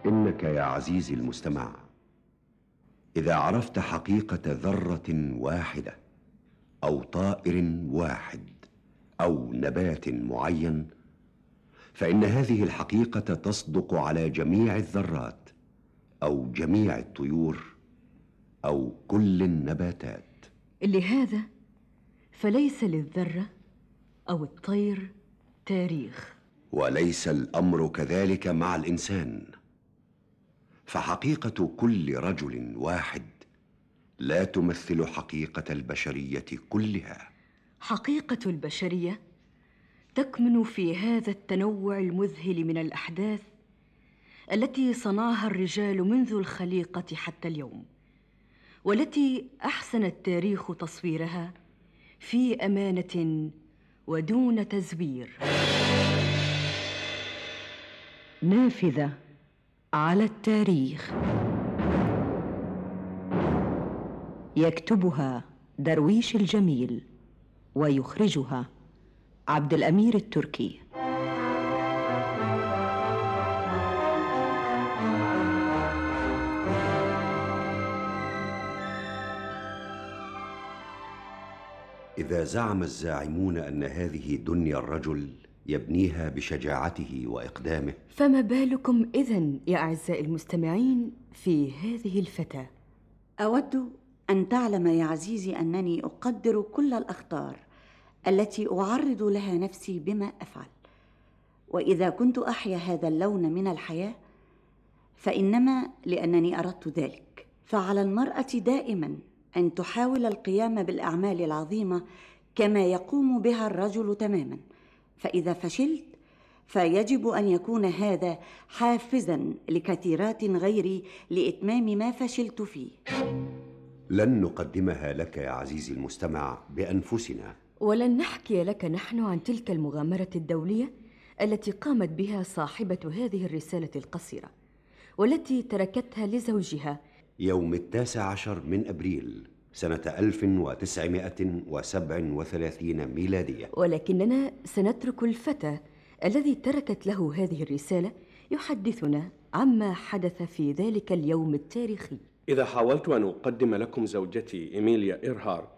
إنك يا عزيزي المستمع إذا عرفت حقيقة ذرة واحدة أو طائر واحد أو نبات معين، فإن هذه الحقيقة تصدق على جميع الذرات أو جميع الطيور أو كل النباتات. لهذا فليس للذرة أو الطير تاريخ. وليس الأمر كذلك مع الإنسان، فحقيقة كل رجل واحد لا تمثل حقيقة البشرية كلها. حقيقة البشرية تكمن في هذا التنوع المذهل من الأحداث التي صنعها الرجال منذ الخليقة حتى اليوم، والتي أحسن التاريخ تصويرها في أمانة ودون تزوير. نافذة على التاريخ، يكتبها درويش الجميل ويخرجها عبد الأمير التركي. إذا زعم الزاعمون أن هذه دنيا الرجل يبنيها بشجاعته وإقدامه، فما بالكم إذن يا أعزائي المستمعين في هذه الفتاة؟ أود أن تعلم يا عزيزي أنني أقدر كل الأخطار التي أعرض لها نفسي بما أفعل، وإذا كنت أحيا هذا اللون من الحياة فإنما لأنني أردت ذلك. فعلى المرأة دائما أن تحاول القيام بالأعمال العظيمة كما يقوم بها الرجل تماما، فإذا فشلت فيجب أن يكون هذا حافزا لكثيرات غيري لإتمام ما فشلت فيه. لن نقدمها لك يا عزيزي المستمع بأنفسنا، ولن نحكي لك نحن عن تلك المغامرة الدولية التي قامت بها صاحبة هذه الرسالة القصيرة، والتي تركتها لزوجها يوم 19 من أبريل سنة 1937 ميلادية. ولكننا سنترك الفتى الذي تركت له هذه الرسالة يحدثنا عما حدث في ذلك اليوم التاريخي. إذا حاولت أن أقدم لكم زوجتي إيميليا إيرهارت